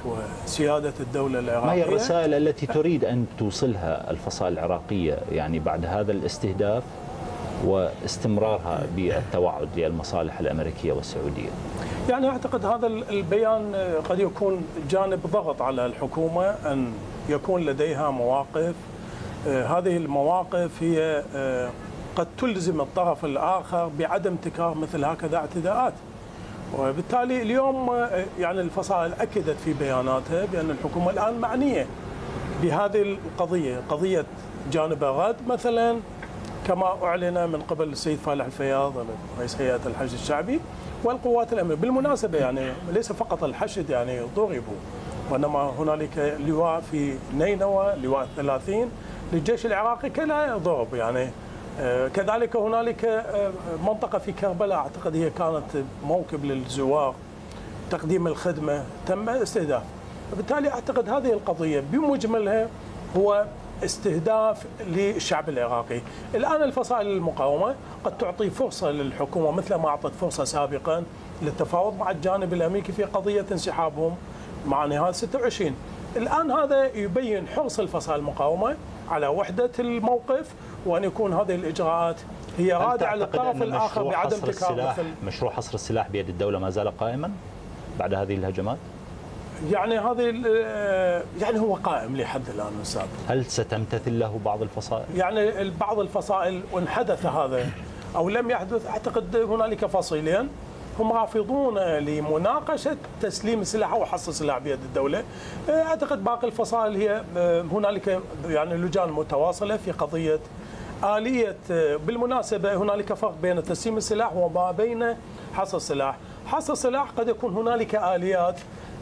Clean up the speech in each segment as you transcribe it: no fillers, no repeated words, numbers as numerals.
وسيادة الدولة العراقية. ما هي الرسائل التي تريد أن توصلها الفصائل العراقية يعني بعد هذا الاستهداف واستمرارها بالتوعد للمصالح الأمريكية والسعودية؟ يعني أعتقد هذا البيان قد يكون جانب ضغط على الحكومة أن يكون لديها مواقف. هذه المواقف هي قد تلزم الطرف الآخر بعدم تكرار مثل هكذا اعتداءات، وبالتالي اليوم يعني الفصائل أكدت في بياناتها بأن الحكومة الآن معنية بهذه القضية، قضية جانب الرد مثلا كما أعلن من قبل السيد فالح الفياض رئيس هيئة الحشد الشعبي والقوات الأمنية. بالمناسبة يعني ليس فقط الحشد يعني ضربوا، وإنما هنالك لواء في نينوى، لواء 30 للجيش العراقي كلا ضرب يعني. كذلك هنالك منطقة في كربلاء أعتقد هي كانت موكب للزوار تقديم الخدمة تم استهداف. وبالتالي أعتقد هذه القضية بمجملها هو استهداف للشعب العراقي. الآن الفصائل المقاومة قد تعطي فرصة للحكومة مثل ما أعطت فرصة سابقا للتفاوض مع الجانب الأمريكي في قضية انسحابهم مع نهاية 26. الآن هذا يبين حرص الفصائل المقاومة على وحدة الموقف، وأن يكون هذه الإجراءات هي رادعة للطرف الآخر بعدم تكرار مشروع حصر السلاح بيد الدولة ما زال قائما بعد هذه الهجمات؟ يعني يعني هو قائم لحد الآن أستاذ. هل ستمتثل له بعض الفصائل؟ يعني بعض الفصائل وإن حدث هذا أو لم يحدث أعتقد هنالك فصيلين هم رافضون لمناقشة تسليم السلاح أو حصر السلاح بيد الدولة. أعتقد باقي الفصائل هي هنالك يعني لجان متواصلة في قضية آلية. بالمناسبة هنالك فرق بين تسليم السلاح وما بين حصر السلاح. حصر السلاح قد يكون هنالك آليات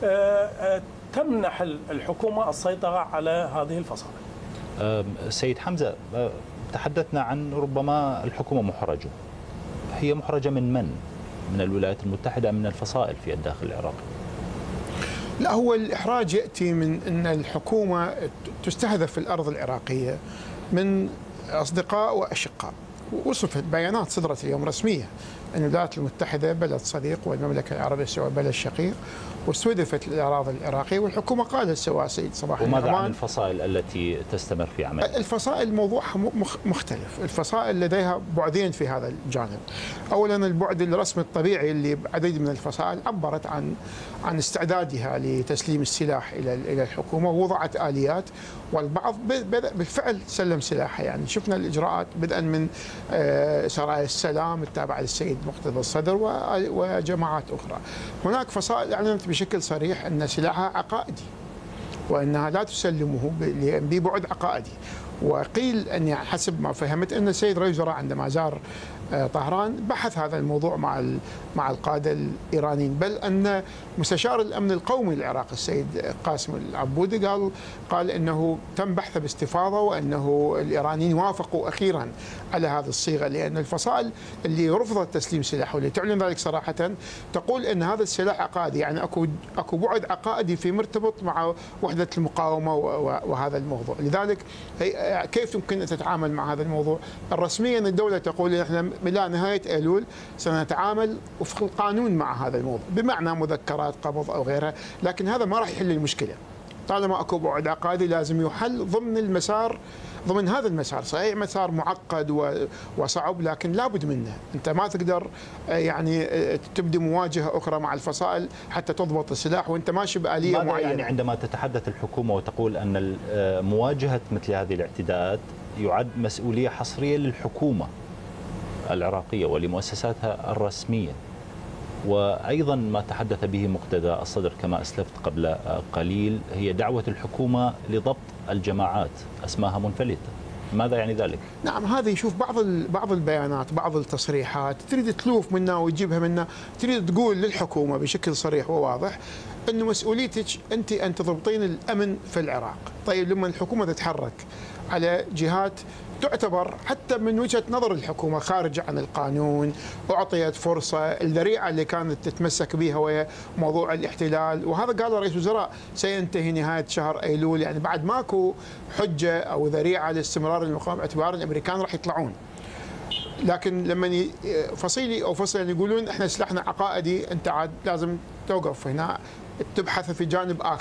تمنح الحكومة السيطرة على هذه الفصائل. سيد حمزة، تحدثنا عن ربما الحكومة محرجة. هي محرجة من الولايات المتحدة من الفصائل في الداخل العراقي؟ لا، هو الإحراج يأتي من أن الحكومة تستهدف في الأرض العراقية من أصدقاء وأشقاء. وصفت بيانات صدرت اليوم رسمية أن الولايات المتحدة بلد صديق والمملكة العربية السعودية بلد شقيق، واستهدفت الأراضي العراقية، والحكومة قالت سوا سيد صباح وماذا عن الفصائل التي تستمر في عملها؟ الفصائل موضوعها مختلف. الفصائل لديها بعدين في هذا الجانب. أولا البعد الرسمي الطبيعي اللي عديد من الفصائل عبرت عن استعدادها لتسليم السلاح إلى الحكومة، ووضعت آليات، والبعض بالفعل سلم سلاحه. يعني شفنا الإجراءات بدءا من سرايا السلام التابعة للسيد مقتدى الصدر وجماعات أخرى. هناك فصائل أعلنت بشكل صريح أن سلاحها عقائدي وأنها لا تسلمه ببعد عقائدي. وقيل أن حسب ما فهمت أن السيد رئيس الوزراء عندما زار طهران بحث هذا الموضوع مع القادة الإيرانيين، بل أن مستشار الأمن القومي للعراق السيد قاسم العبودي قال أنه تم بحثه باستفاضة، وأنه الإيرانيين وافقوا أخيرا على هذه الصيغة، لأن الفصائل اللي رفضت تسليم سلاح واللي تعلن ذلك صراحة تقول أن هذا السلاح عقائدي، يعني أكو بعد عقائدي في مرتبط مع وحدة المقاومة وهذا الموضوع. لذلك كيف يمكن أن تتعامل مع هذا الموضوع؟ رسميا الدولة تقول نحن إلى نهاية أيلول سنتعامل وفق القانون مع هذا الموضوع، بمعنى مذكرات قبض أو غيرها، لكن هذا ما راح يحل المشكلة. طالما أكو بعد عقائدي لازم يحل ضمن هذا المسار. صحيح مسار معقد وصعب، لكن لابد منه. أنت ما تقدر يعني تبدي مواجهة أخرى مع الفصائل حتى تضبط السلاح وأنت ماشي بآلية معينة. يعني عندما تتحدث الحكومة وتقول أن مواجهة مثل هذه الاعتداءات يعد مسؤولية حصرية للحكومة العراقية ولمؤسساتها الرسمية، وأيضا ما تحدث به مقتدى الصدر كما أسلفت قبل قليل هي دعوة الحكومة لضبط الجماعات أسماها منفلتة، ماذا يعني ذلك؟ نعم، هذه يشوف بعض البيانات، بعض التصريحات تريد تلوف منها وتجيبها منها، تريد تقول للحكومة بشكل صريح وواضح أن مسؤوليتك أنت أن تضبطين الأمن في العراق. طيب لما الحكومة تتحرك على جهات تعتبر حتى من وجهة نظر الحكومة خارجة عن القانون، أعطيت فرصة، الذريعة اللي كانت تتمسك بها وهي موضوع الاحتلال، وهذا قال رئيس الوزراء سينتهي نهاية شهر أيلول، يعني بعد ماكو حجة أو ذريعة لاستمرار المقاومة باعتبار الأمريكان راح يطلعون. لكن لما فصيلي أو فصل يقولون إحنا سلاحنا عقائدي، أنت عاد لازم توقف هنا تبحث في جانب آخر.